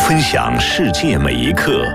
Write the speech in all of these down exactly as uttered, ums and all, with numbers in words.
分享世界每一刻。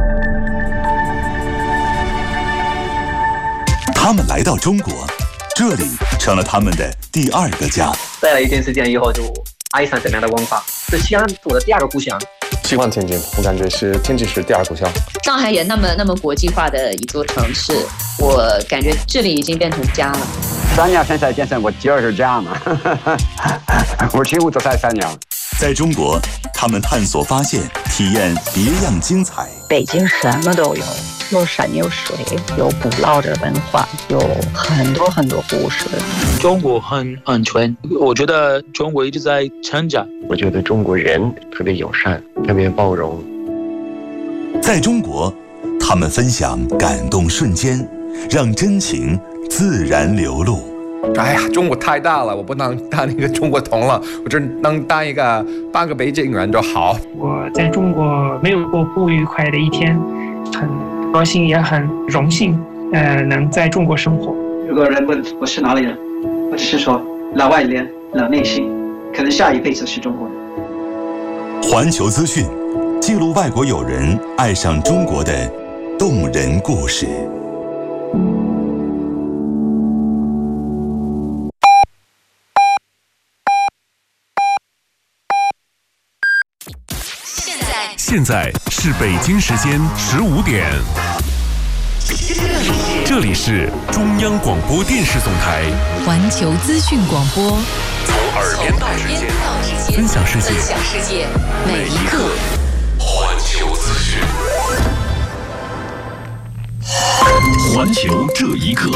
他们来到中国，这里成了他们的第二个家。 待了一段时间以后，就爱上这边的文化，是西安我的第二个故乡。 喜欢天津，我感觉是天津是第二故乡。 上海也那么那么国际化的一座城市，我感觉这里已经变成家了。 三年现在变成我第二个家嘛，我几乎都在三年。 在中国，他们探索、发现、体验别样精彩。 北京什么都有，有山有水，有古老的文化，有很多很多故事。 中国很安全，我觉得中国一直在成长。 我觉得中国人特别友善，特别包容。 在中国，他们分享感动瞬间，让真情自然流露。 哎呀，中国太大了，我不能当一个中国通了，我只能当一个半个北京人就好。 我在中国没有过不愉快的一天，很高兴也很荣幸，呃，能在中国生活。 如果人问我是哪里人，我只是说老外脸、老内心，可能下一辈子是中国人。 环球资讯，记录外国友人爱上中国的动人故事。 现在是北京时间十五点，这里是中央广播电视总台环球资讯广播， 从耳边到指尖，分享世界每一刻。环球资讯， 环球这一刻。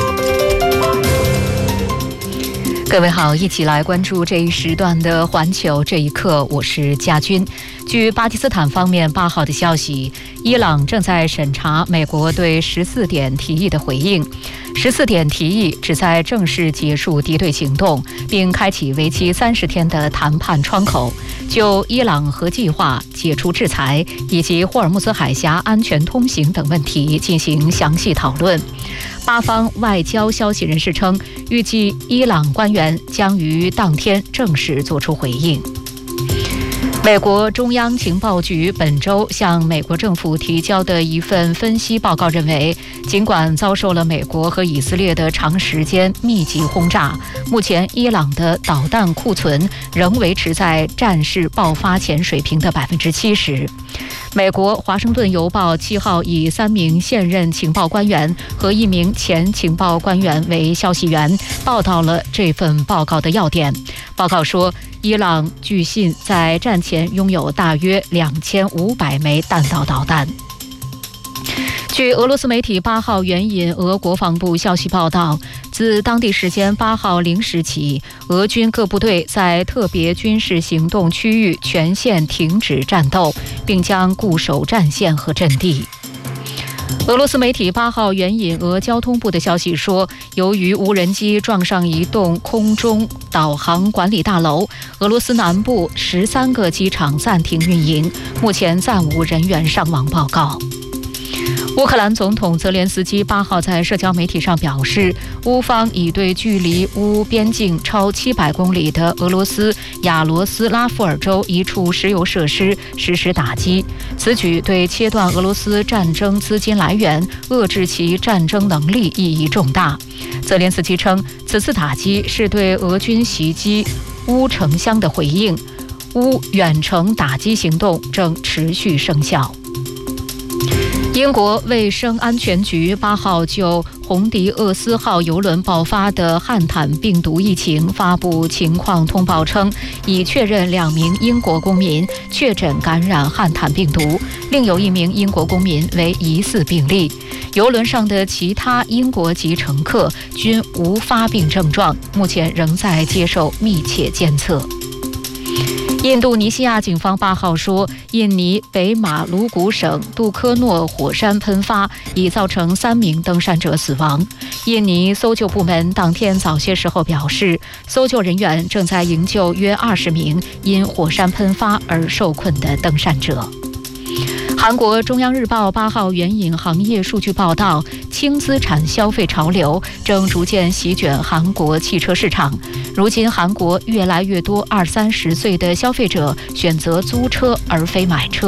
各位好，一起来关注这一时段的环球这一刻，我是佳君。据巴基斯坦方面八号的消息，伊朗正在审查美国对十四点提议的回应。十四点提议旨在正式结束敌对行动，并开启为期三十天的谈判窗口，就伊朗核计划、解除制裁以及霍尔木兹海峡安全通行等问题进行详细讨论。巴方外交消息人士称，预计伊朗官员将于当天正式作出回应。美国中央情报局本周向美国政府提交的一份分析报告认为，尽管遭受了美国和以色列的长时间密集轰炸，目前伊朗的导弹库存仍维持在战事爆发前水平的百分之七十。美国《华盛顿邮报》七号以三名现任情报官员和一名前情报官员为消息源，报道了这份报告的要点。报告说，伊朗据信在战前拥有大约两千五百枚弹道导弹。据俄罗斯媒体八号援引俄国防部消息报道，自当地时间八号零时起，俄军各部队在特别军事行动区域全线停止战斗，并将固守战线和阵地。俄罗斯媒体八号援引俄交通部的消息说，由于无人机撞上一栋空中导航管理大楼，俄罗斯南部十三个机场暂停运营，目前暂无人员伤亡报告。乌克兰总统泽连斯基八号在社交媒体上表示，乌方已对距离乌边境超七百公里的俄罗斯亚罗斯拉夫尔州一处石油设施实施打击，此举对切断俄罗斯战争资金来源、遏制其战争能力意义重大。泽连斯基称，此次打击是对俄军袭击乌城乡的回应，乌远程打击行动正持续生效。英国卫生安全局八号就红迪厄斯号邮轮爆发的汉坦病毒疫情发布情况通报称，已确认两名英国公民确诊感染汉坦病毒，另有一名英国公民为疑似病例。邮轮上的其他英国籍乘客均无发病症状，目前仍在接受密切监测。印度尼西亚警方八号说，印尼北马鲁古省杜科诺火山喷发已造成三名登山者死亡。印尼搜救部门当天早些时候表示，搜救人员正在营救约二十名因火山喷发而受困的登山者。韩国中央日报八号援引行业数据报道，轻资产消费潮流正逐渐席卷韩国汽车市场。如今，韩国越来越多二三十岁的消费者选择租车而非买车。